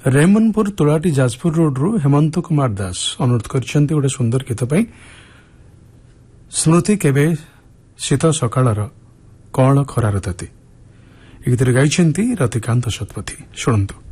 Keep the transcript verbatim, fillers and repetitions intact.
रेमनपुर तुलाटी Jajpur road रु हेमंत कुमार दास अनुरोध कर गोटे सुंदर गीत पाई स्मृति केबे शीत सकाळर कळ खरार ताती गीत गाई रतिकांत शतपथी शुणु।